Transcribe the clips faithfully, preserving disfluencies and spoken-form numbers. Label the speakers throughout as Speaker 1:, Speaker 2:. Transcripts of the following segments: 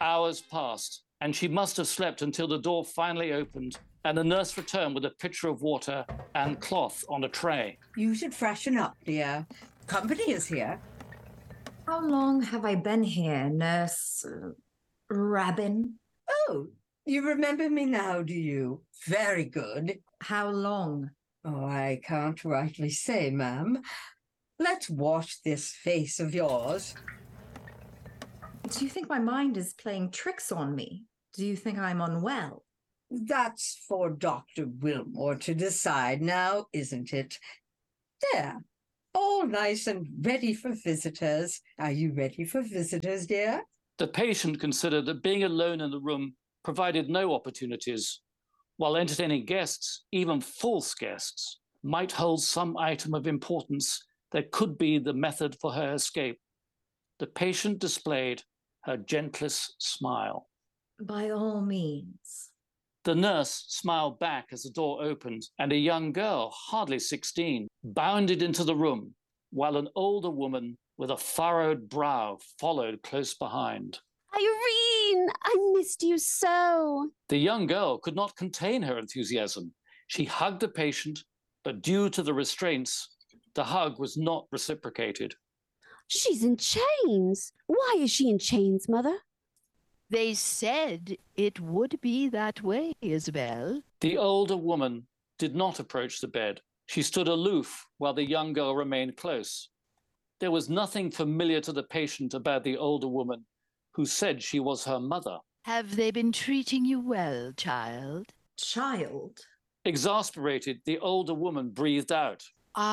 Speaker 1: Hours passed, and she must have slept until the door finally opened and the nurse returned with a pitcher of water and cloth on a tray.
Speaker 2: You should freshen up, dear. Company is here.
Speaker 3: How long have I been here, Nurse uh, Rabin?
Speaker 2: Oh, you remember me now, do you? Very good.
Speaker 3: How long?
Speaker 2: Oh, I can't rightly say, ma'am. Let's wash this face of yours.
Speaker 3: Do you think my mind is playing tricks on me? Do you think I'm unwell?
Speaker 2: That's for Doctor Wilmore to decide now, isn't it? There, all nice and ready for visitors. Are you ready for visitors, dear?
Speaker 1: The patient considered that being alone in the room provided no opportunities, while entertaining guests, even false guests, might hold some item of importance that could be the method for her escape. The patient displayed her gentlest smile.
Speaker 3: By all means.
Speaker 1: The nurse smiled back as the door opened, and a young girl, hardly sixteen, bounded into the room, while an older woman with a furrowed brow followed close behind.
Speaker 4: Irene, I missed you so.
Speaker 1: The young girl could not contain her enthusiasm. She hugged the patient, but due to the restraints, the hug was not reciprocated.
Speaker 4: She's in chains. Why is she in chains, Mother?
Speaker 5: They said it would be that way, Isabel.
Speaker 1: The older woman did not approach the bed. She stood aloof while the young girl remained close. There was nothing familiar to the patient about the older woman, who said she was her mother.
Speaker 5: Have they been treating you well, child?
Speaker 3: Child?
Speaker 1: Exasperated, the older woman breathed out.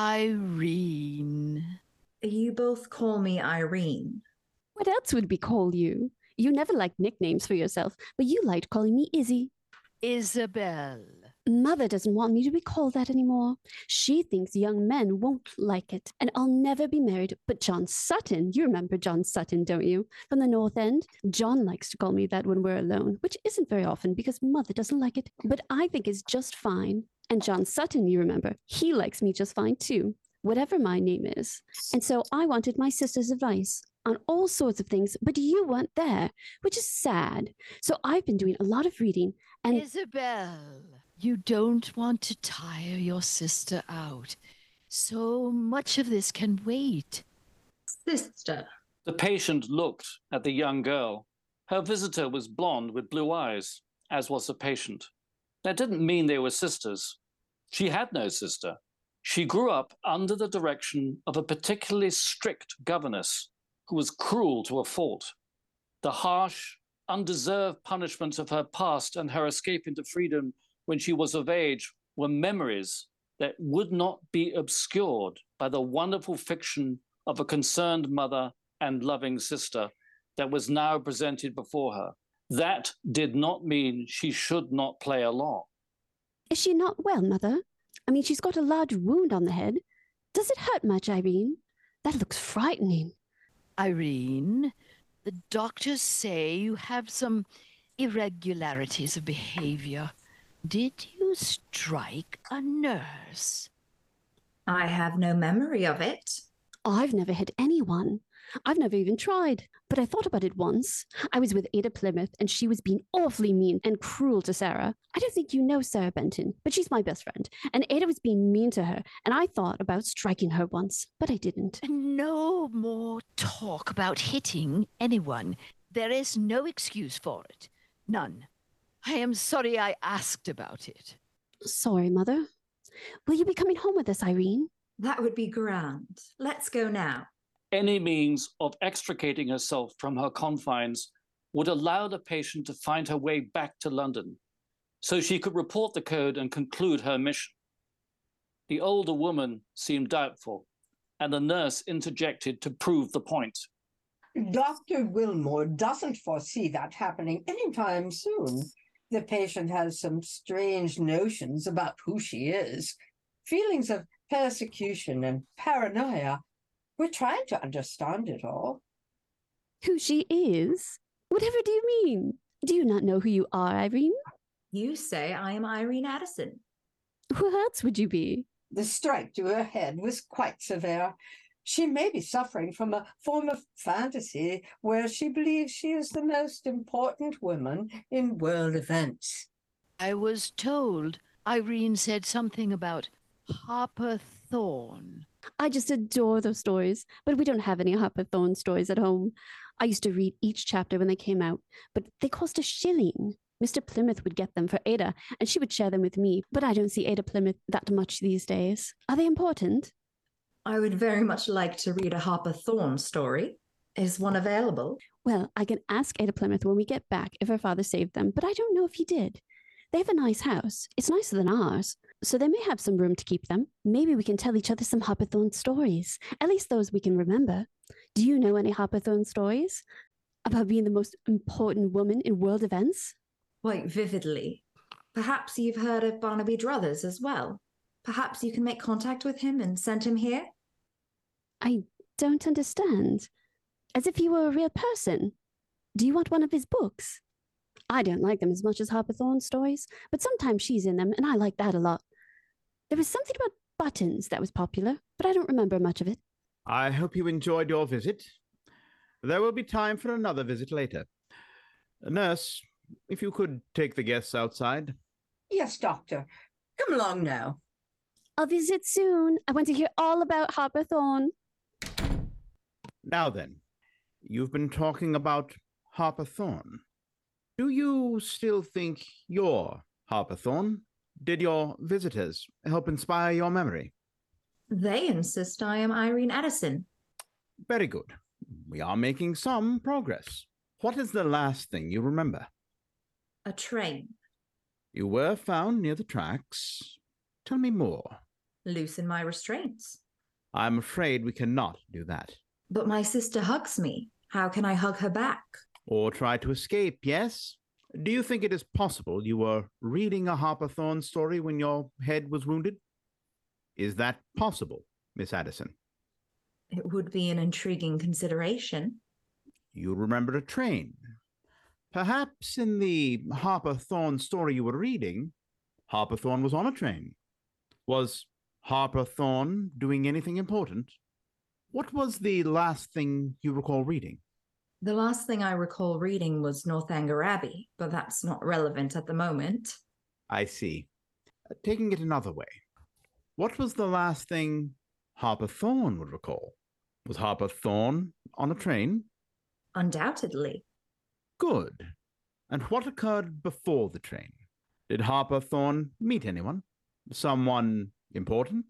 Speaker 5: Irene.
Speaker 3: You both call me Irene.
Speaker 4: What else would we call you? You never liked nicknames for yourself, but you liked calling me Izzy.
Speaker 5: Isabel.
Speaker 4: Mother doesn't want me to be called that anymore. She thinks young men won't like it, and I'll never be married. But John Sutton, you remember John Sutton, don't you? From the North End? John likes to call me that when we're alone, which isn't very often because Mother doesn't like it. But I think it's just fine. And John Sutton, you remember, he likes me just fine too, whatever my name is. And so I wanted my sister's advice on all sorts of things, but you weren't there, which is sad. So I've been doing a lot of reading and...
Speaker 5: Isabel, you don't want to tire your sister out. So much of this can wait.
Speaker 3: Sister.
Speaker 1: The patient looked at the young girl. Her visitor was blonde with blue eyes, as was the patient. That didn't mean they were sisters. She had no sister. She grew up under the direction of a particularly strict governess who was cruel to a fault. The harsh, undeserved punishments of her past and her escape into freedom when she was of age were memories that would not be obscured by the wonderful fiction of a concerned mother and loving sister that was now presented before her. That did not mean she should not play along.
Speaker 4: Is she not well, Mother? I mean, she's got a large wound on the head. Does it hurt much, Irene? That looks frightening.
Speaker 5: Irene, the doctors say you have some irregularities of behavior. Did you strike a nurse?
Speaker 3: I have no memory of it.
Speaker 4: I've never hit anyone. I've never even tried. But I thought about it once. I was with Ada Plymouth, and she was being awfully mean and cruel to Sarah. I don't think you know Sarah Benton, but she's my best friend. And Ada was being mean to her, and I thought about striking her once, but I didn't.
Speaker 5: No more talk about hitting anyone. There is no excuse for it. None. I am sorry I asked about it.
Speaker 4: Sorry, Mother. Will you be coming home with us, Irene?
Speaker 3: That would be grand. Let's go now.
Speaker 1: Any means of extricating herself from her confines would allow the patient to find her way back to London, so she could report the code and conclude her mission. The older woman seemed doubtful, and the nurse interjected to prove the point.
Speaker 2: Doctor Wilmore doesn't foresee that happening anytime soon. The patient has some strange notions about who she is, feelings of persecution and paranoia. We're trying to understand it all.
Speaker 4: Who she is? Whatever do you mean? Do you not know who you are, Irene?
Speaker 3: You say I am Irene Addison.
Speaker 4: Who else would you be?
Speaker 2: The strike to her head was quite severe. She may be suffering from a form of fantasy where she believes she is the most important woman in world events.
Speaker 5: I was told Irene said something about Harper Thorne.
Speaker 4: I just adore those stories, but we don't have any Harper Thorne stories at home. I used to read each chapter when they came out, but they cost a shilling. Mister Plymouth would get them for Ada, and she would share them with me, but I don't see Ada Plymouth that much these days. Are they important?
Speaker 3: I would very much like to read a Harper Thorne story. Is one available?
Speaker 4: Well, I can ask Ada Plymouth when we get back if her father saved them, but I don't know if he did. They have a nice house. It's nicer than ours, so they may have some room to keep them. Maybe we can tell each other some Harper Thorne stories, at least those we can remember. Do you know any Harper Thorne stories about being the most important woman in world events?
Speaker 3: Quite vividly. Perhaps you've heard of Barnaby Druthers as well. Perhaps you can make contact with him and send him here?
Speaker 4: I don't understand. As if he were a real person. Do you want one of his books? I don't like them as much as Harper Thorne stories, but sometimes she's in them, and I like that a lot. There was something about buttons that was popular, but I don't remember much of it.
Speaker 6: I hope you enjoyed your visit. There will be time for another visit later. Nurse, if you could take the guests outside.
Speaker 2: Yes, Doctor. Come along now.
Speaker 4: I'll visit soon. I want to hear all about Harper Thorne.
Speaker 6: Now then, you've been talking about Harper Thorne. Do you still think you're Harper Thorne? Did your visitors help inspire your memory?
Speaker 3: They insist I am Irene Addison.
Speaker 6: Very good. We are making some progress. What is the last thing you remember?
Speaker 3: A train.
Speaker 6: You were found near the tracks. Tell me more.
Speaker 3: Loosen my restraints.
Speaker 6: I'm afraid we cannot do that.
Speaker 3: But my sister hugs me. How can I hug her back?
Speaker 6: Or try to escape, yes? Do you think it is possible you were reading a Harper Thorne story when your head was wounded? Is that possible, Miss Addison?
Speaker 3: It would be an intriguing consideration.
Speaker 6: You remember a train. Perhaps in the Harper Thorne story you were reading, Harper Thorne was on a train. Was Harper Thorne doing anything important? What was the last thing you recall reading?
Speaker 3: The last thing I recall reading was Northanger Abbey, but that's not relevant at the moment.
Speaker 6: I see. Uh, taking it another way, what was the last thing Harper Thorne would recall? Was Harper Thorne on a train?
Speaker 3: Undoubtedly.
Speaker 6: Good. And what occurred before the train? Did Harper Thorne meet anyone? Someone important?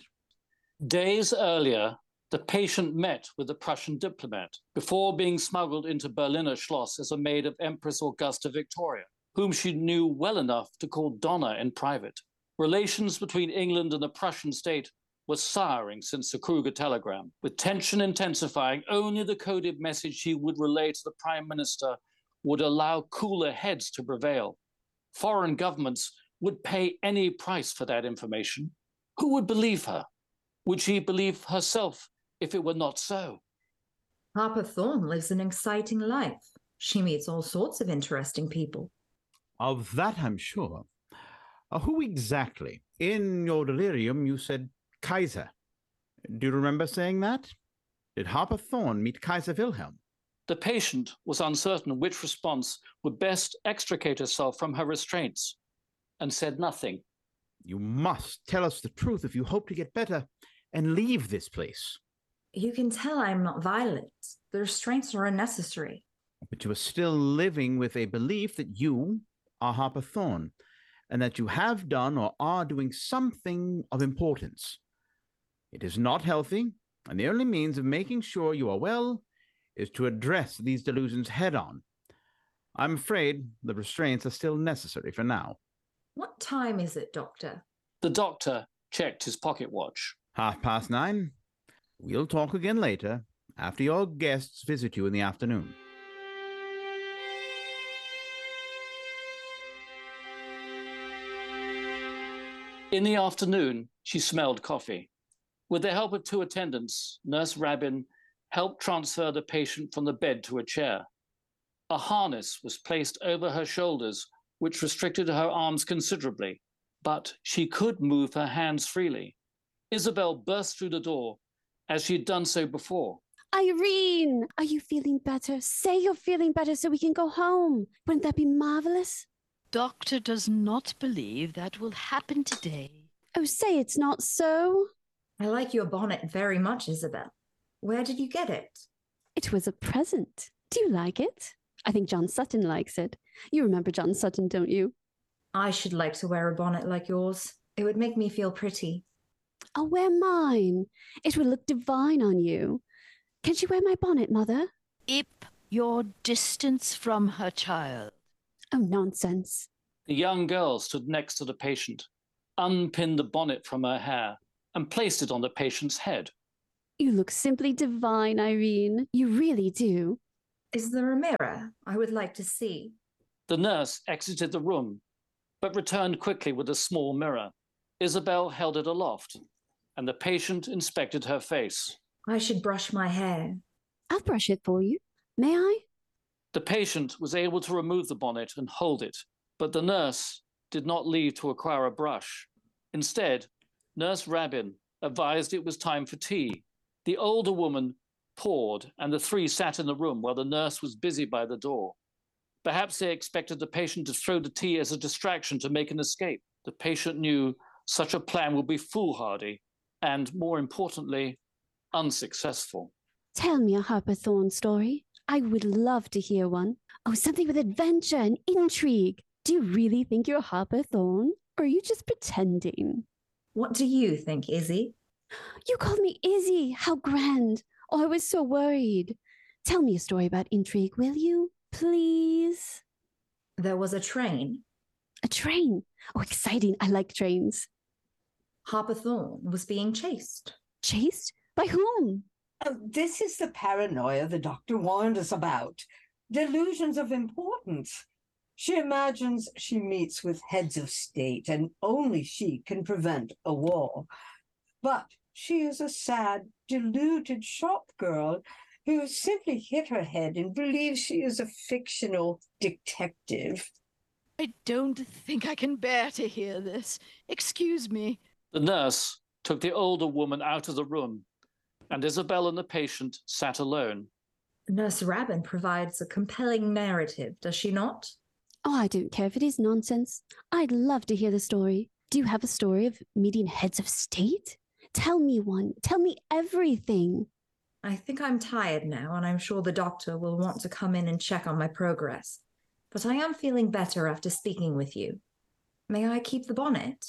Speaker 1: Days earlier, the patient met with the Prussian diplomat before being smuggled into Berliner Schloss as a maid of Empress Augusta Victoria, whom she knew well enough to call Donna in private. Relations between England and the Prussian state were souring since the Kruger telegram, with tension intensifying. Only the coded message she would relay to the Prime Minister would allow cooler heads to prevail. Foreign governments would pay any price for that information. Who would believe her? Would she believe herself if it were not so?
Speaker 3: Harper Thorne lives an exciting life. She meets all sorts of interesting people.
Speaker 6: Of that I'm sure. Uh, who exactly? In your delirium, you said Kaiser. Do you remember saying that? Did Harper Thorne meet Kaiser Wilhelm?
Speaker 1: The patient was uncertain which response would best extricate herself from her restraints, and said nothing.
Speaker 6: You must tell us the truth if you hope to get better and leave this place.
Speaker 3: You can tell I'm not violent. The restraints are unnecessary.
Speaker 6: But you are still living with a belief that you are Harper Thorne, and that you have done or are doing something of importance. It is not healthy, and the only means of making sure you are well is to address these delusions head-on. I'm afraid the restraints are still necessary for now.
Speaker 3: What time is it, Doctor?
Speaker 1: The doctor checked his pocket watch.
Speaker 6: Half past nine. We'll talk again later, after your guests visit you in the afternoon.
Speaker 1: In the afternoon, she smelled coffee. With the help of two attendants, Nurse Rabin helped transfer the patient from the bed to a chair. A harness was placed over her shoulders, which restricted her arms considerably, but she could move her hands freely. Isabel burst through the door as she had done so before.
Speaker 4: Irene, are you feeling better? Say you're feeling better so we can go home. Wouldn't that be marvelous?
Speaker 5: Doctor does not believe that will happen today.
Speaker 4: Oh, say it's not so.
Speaker 3: I like your bonnet very much, Isabel. Where did you get it?
Speaker 4: It was a present. Do you like it? I think John Sutton likes it. You remember John Sutton, don't you?
Speaker 3: I should like to wear a bonnet like yours. It would make me feel pretty.
Speaker 4: I'll wear mine. It would look divine on you. Can she wear my bonnet, Mother?
Speaker 5: Keep your distance from her, child.
Speaker 4: Oh, nonsense.
Speaker 1: The young girl stood next to the patient, unpinned the bonnet from her hair, and placed it on the patient's head.
Speaker 4: You look simply divine, Irene. You really do.
Speaker 3: Is there a mirror? I would like to see.
Speaker 1: The nurse exited the room, but returned quickly with a small mirror. Isabel held it aloft, and the patient inspected her face.
Speaker 3: I should brush my hair.
Speaker 4: I'll brush it for you. May I?
Speaker 1: The patient was able to remove the bonnet and hold it, but the nurse did not leave to acquire a brush. Instead, Nurse Rabin advised it was time for tea. The older woman poured, and the three sat in the room while the nurse was busy by the door. Perhaps they expected the patient to throw the tea as a distraction to make an escape. The patient knew such a plan would be foolhardy and, more importantly, unsuccessful.
Speaker 4: Tell me a Harper Thorne story. I would love to hear one. Oh, something with adventure and intrigue. Do you really think you're Harper Thorne? Or are you just pretending?
Speaker 3: What do you think, Izzy?
Speaker 4: You called me Izzy. How grand. Oh, I was so worried. Tell me a story about intrigue, will you? Please?
Speaker 3: There was a train.
Speaker 4: A train. Oh, exciting. I like trains.
Speaker 3: Harper Thorne was being chased.
Speaker 4: Chased? By whom?
Speaker 2: Oh, this is the paranoia the doctor warned us about. Delusions of importance. She imagines she meets with heads of state and only she can prevent a war. But she is a sad, deluded shop girl who simply hit her head and believes she is a fictional detective.
Speaker 5: I don't think I can bear to hear this. Excuse me.
Speaker 1: The nurse took the older woman out of the room, and Isabel and the patient sat alone.
Speaker 3: Nurse Rabin provides a compelling narrative, does she not?
Speaker 4: Oh, I don't care if it is nonsense. I'd love to hear the story. Do you have a story of meeting heads of state? Tell me one. Tell me everything.
Speaker 3: I think I'm tired now, and I'm sure the doctor will want to come in and check on my progress. But I am feeling better after speaking with you. May I keep the bonnet?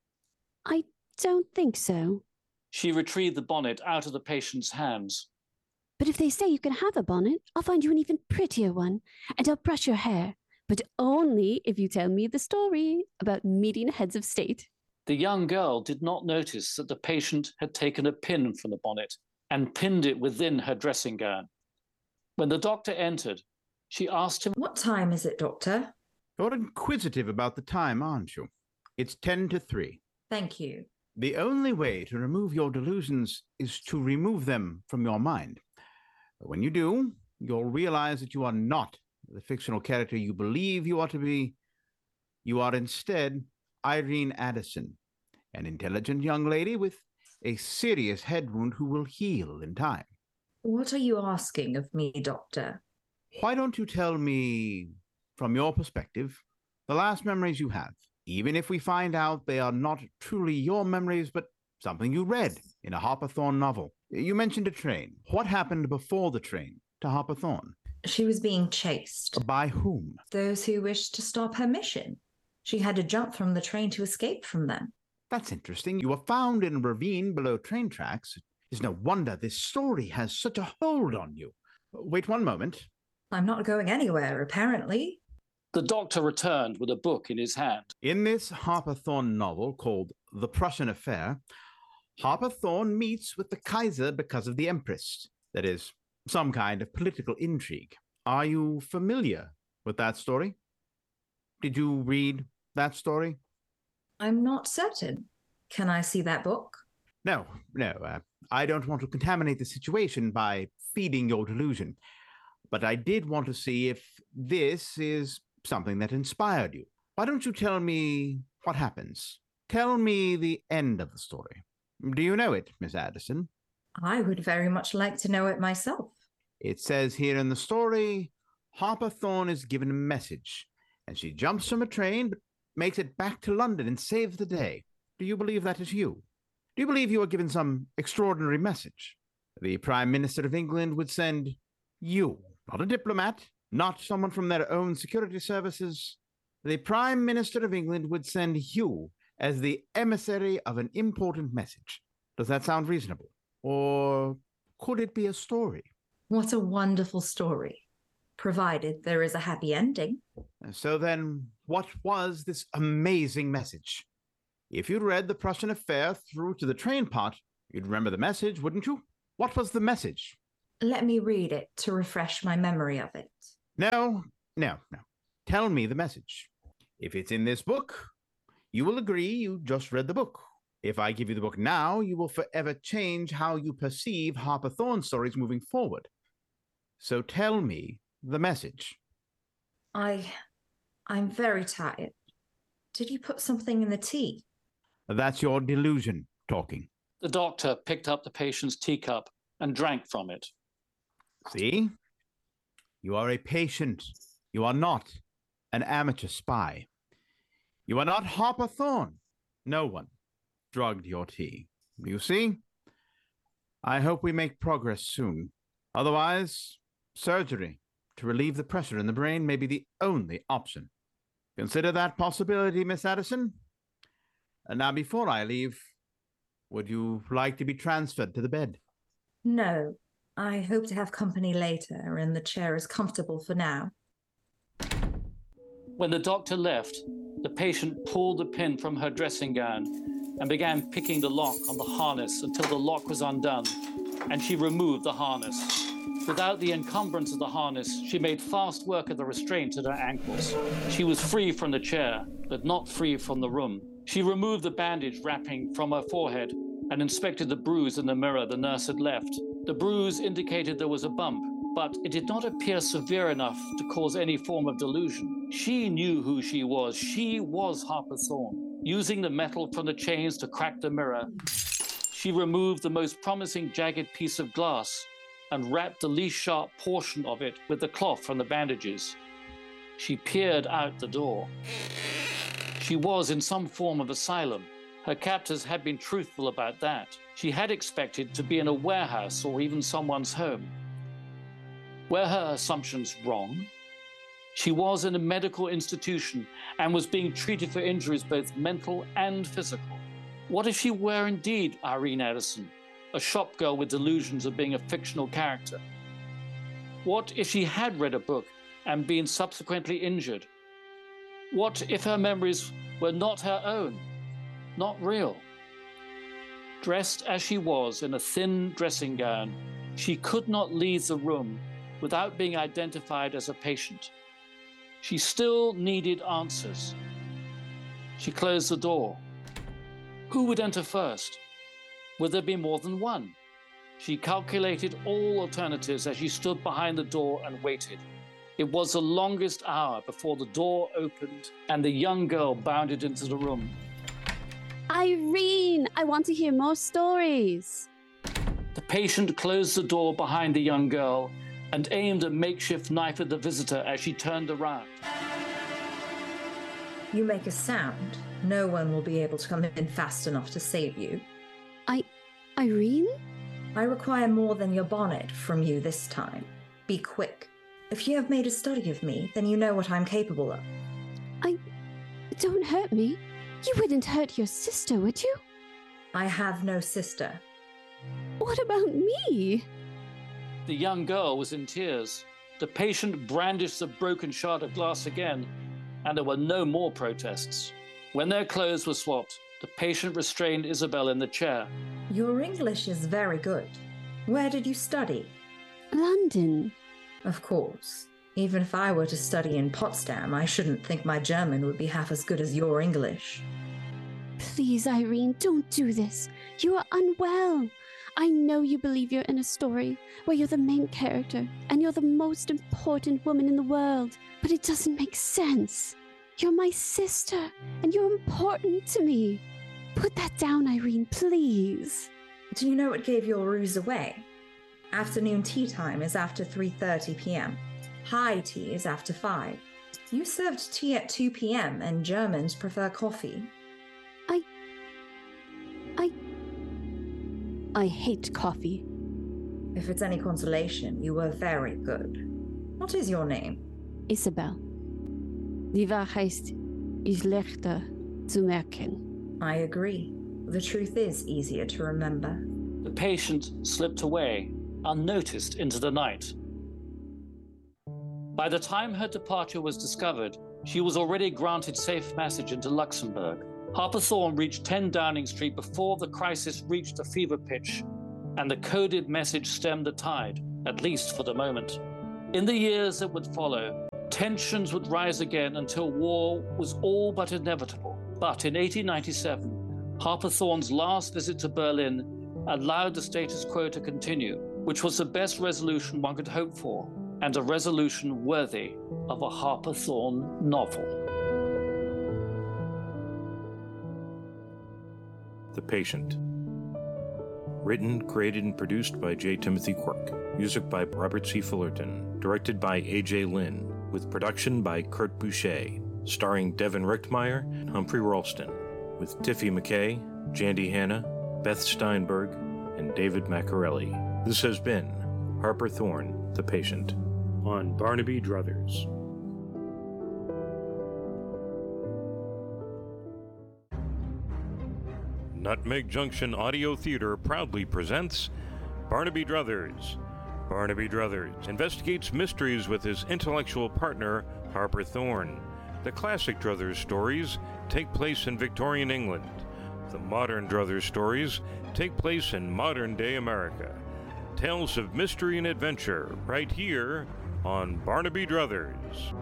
Speaker 4: I don't think so.
Speaker 1: She retrieved the bonnet out of the patient's hands.
Speaker 4: But if they say you can have a bonnet, I'll find you an even prettier one, and I'll brush your hair. But only if you tell me the story about meeting heads of state.
Speaker 1: The young girl did not notice that the patient had taken a pin from the bonnet and pinned it within her dressing gown. When the doctor entered, she asked him,
Speaker 3: What time is it, Doctor?
Speaker 6: You're inquisitive about the time, aren't you? It's ten to three.
Speaker 3: Thank you.
Speaker 6: The only way to remove your delusions is to remove them from your mind. When you do, you'll realize that you are not the fictional character you believe you are to be. You are instead Irene Addison, an intelligent young lady with a serious head wound who will heal in time.
Speaker 3: What are you asking of me, Doctor?
Speaker 6: Why don't you tell me, from your perspective, the last memories you have, even if we find out they are not truly your memories, but something you read in a Harper Thorne novel? You mentioned a train. What happened before the train to Harper Thorne?
Speaker 3: She was being chased.
Speaker 6: By whom?
Speaker 3: Those who wished to stop her mission. She had to jump from the train to escape from them.
Speaker 6: That's interesting. You were found in a ravine below train tracks. It's no wonder this story has such a hold on you. Wait one moment.
Speaker 3: I'm not going anywhere, apparently.
Speaker 1: The doctor returned with a book in his hand.
Speaker 6: In this Harper Thorne novel called The Prussian Affair, Harper Thorne meets with the Kaiser because of the Empress. That is, some kind of political intrigue. Are you familiar with that story? Did you read that story?
Speaker 3: I'm not certain. Can I see that book?
Speaker 6: No, no. Uh, I don't want to contaminate the situation by feeding your delusion. But I did want to see if this is something that inspired you. Why don't you tell me what happens? Tell me the end of the story. Do you know it, Miss Addison?
Speaker 3: I would very much like to know it myself.
Speaker 6: It says here in the story, Harper Thorne is given a message, and she jumps from a train but makes it back to London and saves the day. Do you believe that is you? Do you believe you are given some extraordinary message? The Prime Minister of England would send you, not a diplomat, not someone from their own security services. The Prime Minister of England would send you as the emissary of an important message. Does that sound reasonable? Or could it be a story?
Speaker 3: What a wonderful story, provided there is a happy ending.
Speaker 6: So then, what was this amazing message? If you'd read the Prussian affair through to the train part, you'd remember the message, wouldn't you? What was the message?
Speaker 3: Let me read it to refresh my memory of it.
Speaker 6: No, no, no. Tell me the message. If it's in this book, you will agree you just read the book. If I give you the book now, you will forever change how you perceive Harper Thorne stories moving forward. So tell me the message.
Speaker 3: I... I'm very tired. Did you put something in the tea?
Speaker 6: That's your delusion talking.
Speaker 1: The doctor picked up the patient's teacup and drank from it.
Speaker 6: See? You are a patient. You are not an amateur spy. You are not Harper Thorne. No one drugged your tea. You see? I hope we make progress soon. Otherwise, surgery to relieve the pressure in the brain may be the only option. Consider that possibility, Miss Addison. And now, before I leave, would you like to be transferred to the bed?
Speaker 3: No. I hope to have company later, and the chair is comfortable for now.
Speaker 1: When the doctor left, the patient pulled the pin from her dressing gown and began picking the lock on the harness until the lock was undone, and she removed the harness. Without the encumbrance of the harness, she made fast work of the restraint at her ankles. She was free from the chair, but not free from the room. She removed the bandage wrapping from her forehead and inspected the bruise in the mirror the nurse had left. The bruise indicated there was a bump, but it did not appear severe enough to cause any form of delusion. She knew who she was. She was Harper Thorne. Using the metal from the chains to crack the mirror, she removed the most promising jagged piece of glass and wrapped the least sharp portion of it with the cloth from the bandages. She peered out the door. She was in some form of asylum. Her captors had been truthful about that. She had expected to be in a warehouse or even someone's home. Were her assumptions wrong? She was in a medical institution and was being treated for injuries both mental and physical. What if she were indeed Irene Addison, a shop girl with delusions of being a fictional character? What if she had read a book and been subsequently injured? What if her memories were not her own, not real? Dressed as she was in a thin dressing gown, she could not leave the room without being identified as a patient. She still needed answers. She closed the door. Who would enter first? Would there be more than one? She calculated all alternatives as she stood behind the door and waited. It was the longest hour before the door opened and the young girl bounded into the room.
Speaker 4: Irene, I want to hear more stories.
Speaker 1: The patient closed the door behind the young girl and aimed a makeshift knife at the visitor as she turned around.
Speaker 3: You make a sound. No one will be able to come in fast enough to save you.
Speaker 4: I... Irene?
Speaker 3: I require more than your bonnet from you this time. Be quick. If you have made a study of me, then you know what I'm capable of.
Speaker 4: I... Don't hurt me. You wouldn't hurt your sister, would you?
Speaker 3: I have no sister.
Speaker 4: What about me?
Speaker 1: The young girl was in tears. The patient brandished the broken shard of glass again, and there were no more protests. When their clothes were swapped, the patient restrained Isabel in the chair.
Speaker 3: Your English is very good. Where did you study?
Speaker 4: London.
Speaker 3: Of course. Even if I were to study in Potsdam, I shouldn't think my German would be half as good as your English.
Speaker 4: Please, Irene, don't do this. You are unwell. I know you believe you're in a story where you're the main character and you're the most important woman in the world, but it doesn't make sense. You're my sister and you're important to me. Put that down, Irene, please.
Speaker 3: Do you know what gave your ruse away? Afternoon tea time is after three thirty p.m. High tea is after five. You served tea at two p.m. and Germans prefer coffee.
Speaker 4: I... I... I hate coffee.
Speaker 3: If it's any consolation, you were very good. What is your name?
Speaker 4: Isabel. Die Wahrheit ist leichter zu merken.
Speaker 3: I agree. The truth is easier to remember.
Speaker 1: The patient slipped away, unnoticed, into the night. By the time her departure was discovered, she was already granted safe passage into Luxembourg. Harper Thorne reached ten Downing Street before the crisis reached a fever pitch, and the coded message stemmed the tide, at least for the moment. In the years that would follow, tensions would rise again until war was all but inevitable. But in eighteen ninety-seven, Harper Thorne's last visit to Berlin allowed the status quo to continue, which was the best resolution one could hope for, and a resolution worthy of a Harper Thorne novel.
Speaker 7: The Patient. Written, created, and produced by J. Timothy Quirk. Music by Robert C. Fullerton. Directed by A J. Lynn. With production by Kurt Boucher. Starring Devin Richtmeyer and Humphrey Ralston. With Tiffy McKay, Jandy Hanna, Beth Steinberg, and David Maccarelli. This has been Harper Thorne, The Patient, on Barnaby Druthers. Nutmeg Junction Audio Theater proudly presents Barnaby Druthers. Barnaby Druthers investigates mysteries with his intellectual partner, Harper Thorne. The classic Druthers stories take place in Victorian England. The modern Druthers stories take place in modern-day America. Tales of mystery and adventure right here on Barnaby Druthers.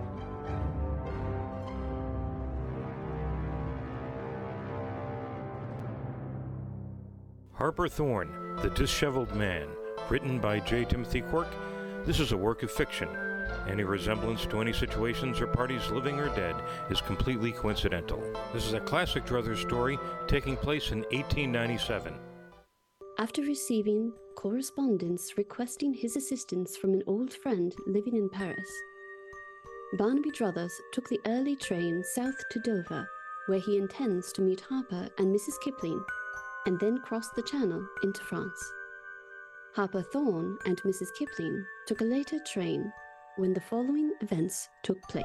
Speaker 7: Harper Thorne, The Disheveled Man, written by J. Timothy Quirk. This is a work of fiction. Any resemblance to any situations or parties living or dead is completely coincidental. This is a classic Druthers story taking place in eighteen ninety-seven.
Speaker 4: After receiving correspondence requesting his assistance from an old friend living in Paris, Barnaby Druthers took the early train south to Dover, where he intends to meet Harper and Missus Kipling, and then cross the Channel into France. Harper Thorne and Missus Kipling took a later train when the following events took place.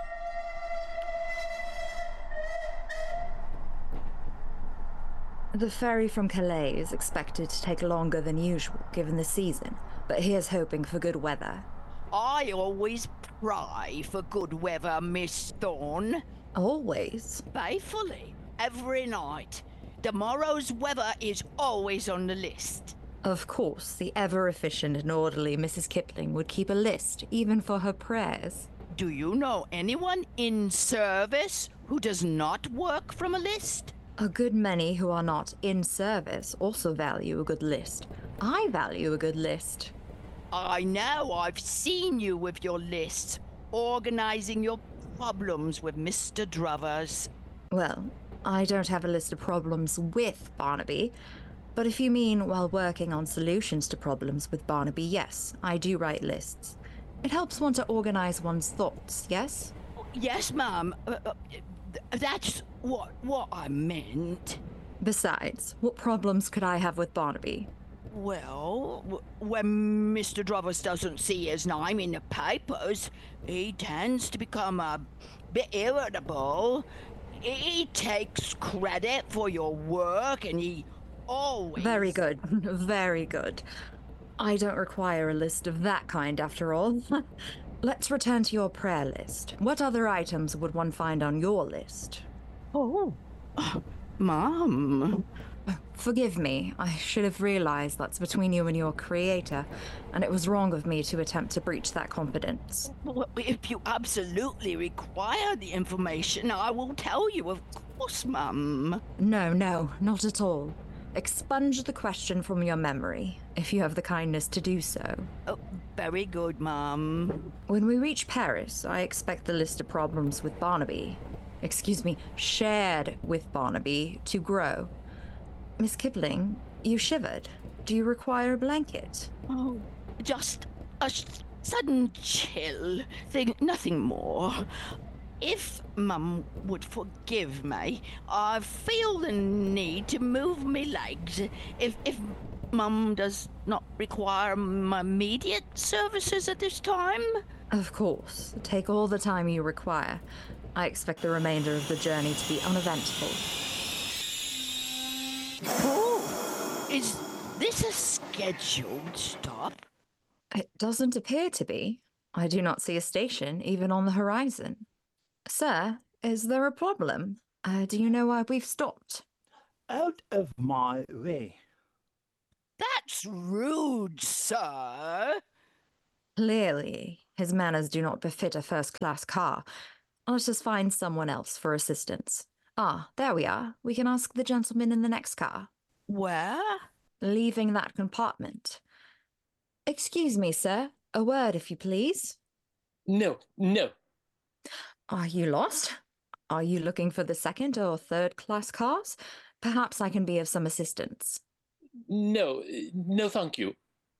Speaker 3: The ferry from Calais is expected to take longer than usual given the season, but here's hoping for good weather.
Speaker 5: I always pray for good weather, Miss Thorne.
Speaker 3: Always?
Speaker 5: Faithfully, every night. Tomorrow's weather is always on the list.
Speaker 3: Of course, the ever-efficient and orderly Missus Kipling would keep a list, even for her prayers.
Speaker 5: Do you know anyone in service who does not work from a list?
Speaker 3: A good many who are not in service also value a good list. I value a good list.
Speaker 5: I know, I've seen you with your lists, organizing your problems with Mister Druthers.
Speaker 3: Well, I don't have a list of problems with Barnaby, but if you mean while working on solutions to problems with Barnaby, yes, I do write lists. It helps one to organize one's thoughts, yes?
Speaker 5: Yes, ma'am. Uh, uh, that's what, what I meant.
Speaker 3: Besides, what problems could I have with Barnaby?
Speaker 5: Well, w- when Mister Druthers doesn't see his name in the papers, he tends to become a bit irritable. He takes credit for your work, and he always...
Speaker 3: Very good. Very good. I don't require a list of that kind, after all. Let's return to your prayer list. What other items would one find on your list?
Speaker 5: Oh, Mom.
Speaker 3: Forgive me. I should have realized that's between you and your creator, and it was wrong of me to attempt to breach that confidence.
Speaker 5: Well, if you absolutely require the information, I will tell you, of course, Mum.
Speaker 3: No, no, not at all. Expunge the question from your memory, if you have the kindness to do so.
Speaker 5: Oh, very good, Mum.
Speaker 3: When we reach Paris, I expect the list of problems with Barnaby, excuse me, shared with Barnaby, to grow. Miss Kipling, You shivered. Do you require a blanket?
Speaker 5: Oh, just a s- sudden chill. Thing, nothing more. If Mum would forgive me, I feel the need to move me legs. If if Mum does not require my immediate services at this time.
Speaker 3: Of course. Take all the time you require. I expect the remainder of the journey to be uneventful.
Speaker 5: Oh, is this a scheduled stop?
Speaker 3: It doesn't appear to be. I do not see a station even on the horizon. Sir, is there a problem? Uh, do you know why we've stopped?
Speaker 8: Out of my way.
Speaker 5: That's rude, sir.
Speaker 3: Clearly, his manners do not befit a first-class car. Let us find someone else for assistance. Ah, there we are. We can ask the gentleman in the next car.
Speaker 5: Where?
Speaker 3: Leaving that compartment. Excuse me, sir. A word, if you please.
Speaker 9: No, no.
Speaker 3: Are you lost? Are you looking for the second or third class cars? Perhaps I can be of some assistance.
Speaker 9: No, no, thank you.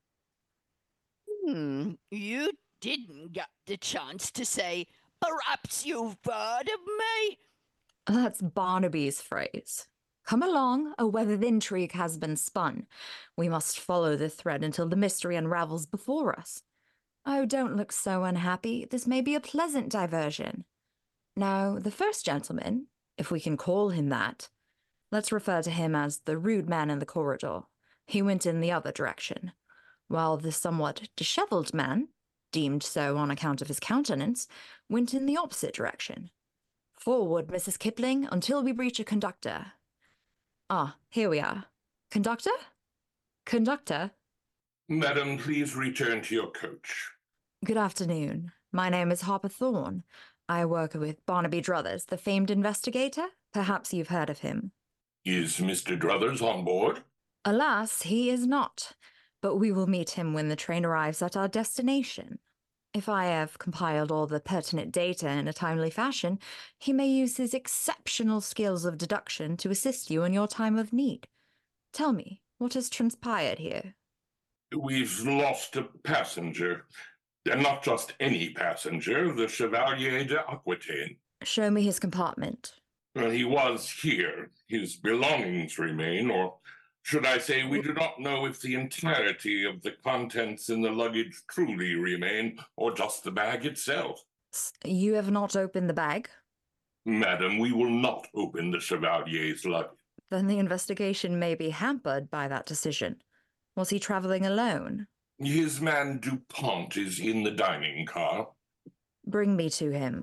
Speaker 5: Hmm, you didn't get the chance to say, perhaps you've heard of me?
Speaker 3: That's Barnaby's phrase. Come along, a web of intrigue has been spun. We must follow the thread until the mystery unravels before us. Oh, don't look so unhappy. This may be a pleasant diversion. Now, the first gentleman, if we can call him that, let's refer to him as the rude man in the corridor. He went in the other direction, while the somewhat disheveled man, deemed so on account of his countenance, went in the opposite direction. Forward, Missus Kipling, until we reach a conductor. Ah, here we are. Conductor? Conductor?
Speaker 10: Madam, please return to your coach.
Speaker 3: Good afternoon. My name is Harper Thorne. I work with Barnaby Druthers, the famed investigator. Perhaps you've heard of him.
Speaker 10: Is Mister Druthers on board?
Speaker 3: Alas, he is not, but we will meet him when the train arrives at our destination. If I have compiled all the pertinent data in a timely fashion, he may use his exceptional skills of deduction to assist you in your time of need. Tell me, what has transpired here?
Speaker 10: We've lost a passenger. And not just any passenger, the Chevalier de Aquitaine.
Speaker 3: Show me his compartment.
Speaker 10: Well, he was here. His belongings remain, or should I say, we do not know if the entirety of the contents in the luggage truly remain, or just the bag itself.
Speaker 3: You have not opened the bag?
Speaker 10: Madam, we will not open the Chevalier's luggage.
Speaker 3: Then the investigation may be hampered by that decision. Was he traveling alone?
Speaker 10: His man DuPont is in the dining car.
Speaker 3: Bring me to him.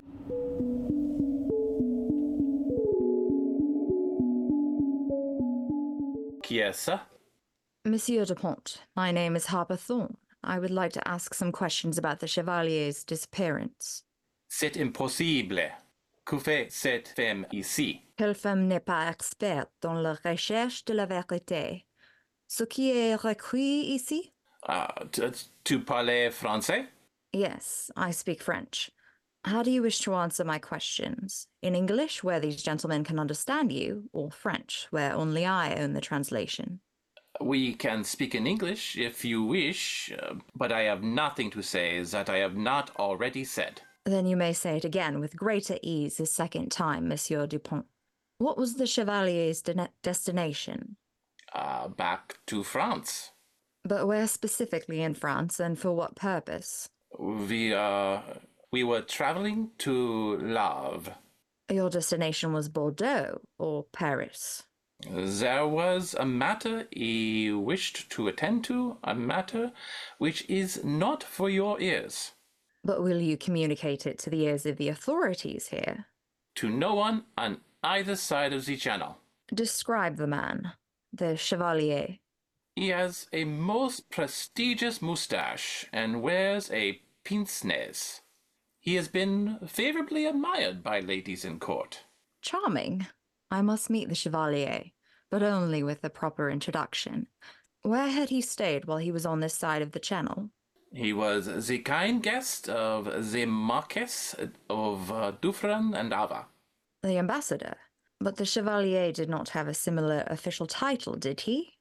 Speaker 11: Qui est ça?
Speaker 3: Monsieur DuPont, my name is Harper Thorne. I would like to ask some questions about the Chevalier's disappearance.
Speaker 11: C'est impossible. Que fait cette femme ici?
Speaker 3: Quelle femme n'est pas experte dans la recherche de la vérité? Ce qui est requis ici?
Speaker 11: Uh, tu, tu parles français?
Speaker 3: Yes, I speak French. How do you wish to answer my questions? In English, where these gentlemen can understand you, or French, where only I own the translation?
Speaker 11: We can speak in English if you wish, uh, but I have nothing to say that I have not already said.
Speaker 3: Then you may say it again with greater ease a second time, Monsieur Dupont. What was the Chevalier's de- destination?
Speaker 11: Uh, back to France.
Speaker 3: But where specifically in France, and for what purpose?
Speaker 11: We, uh, we were traveling to Love.
Speaker 3: Your destination was Bordeaux or Paris?
Speaker 11: There was a matter he wished to attend to, a matter which is not for your ears.
Speaker 3: But will you communicate it to the ears of the authorities here?
Speaker 11: To no one on either side of the channel.
Speaker 3: Describe the man, the Chevalier.
Speaker 11: He has a most prestigious moustache and wears a pince-nez. He has been favorably admired by ladies in court.
Speaker 3: Charming. I must meet the Chevalier, but only with a proper introduction. Where had he stayed while he was on this side of the channel?
Speaker 11: He was the kind guest of the Marquess of uh, Dufferin and Ava.
Speaker 3: The ambassador. But the Chevalier did not have a similar official title, did he?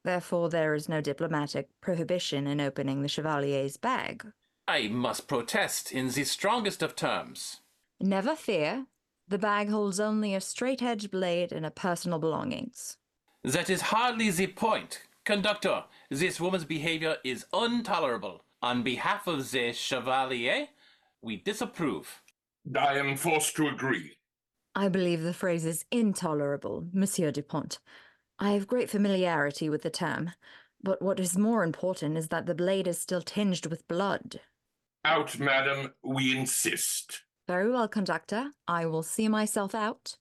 Speaker 3: Therefore, there is no diplomatic prohibition in opening the Chevalier's bag.
Speaker 11: I must protest in the strongest of terms.
Speaker 3: Never fear. The bag holds only a straight-edged blade and a personal belongings.
Speaker 11: That is hardly the point. Conductor, this woman's behavior is intolerable. On behalf of the Chevalier, we disapprove.
Speaker 10: I am forced to agree.
Speaker 3: I believe the phrase is intolerable, Monsieur Dupont. I have great familiarity with the term, but what is more important is that the blade is still tinged with blood.
Speaker 10: Out, madam, we insist.
Speaker 3: Very well, conductor. I will see myself out.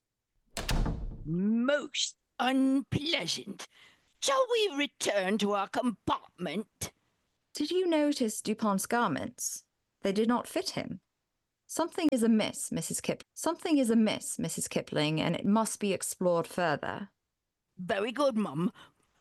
Speaker 5: Most unpleasant. Shall we return to our compartment?
Speaker 3: Did you notice Dupont's garments? They did not fit him. Something is amiss, Missus Kip. Something is amiss, Missus Kipling, and it must be explored further.
Speaker 5: Very good, Mum.